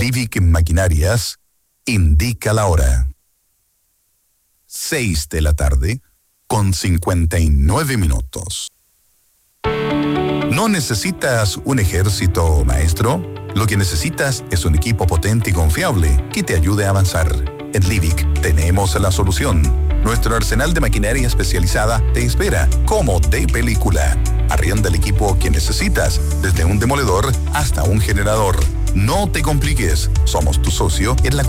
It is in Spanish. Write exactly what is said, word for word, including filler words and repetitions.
Livic Maquinarias indica la hora. Seis de la tarde con cincuenta y nueve minutos. ¿No necesitas un ejército, maestro? Lo que necesitas es un equipo potente y confiable que te ayude a avanzar. En Livic tenemos la solución. Nuestro arsenal de maquinaria especializada te espera como de película. Arrienda el equipo que necesitas, desde un demoledor hasta un generador. No te compliques, somos tu socio en la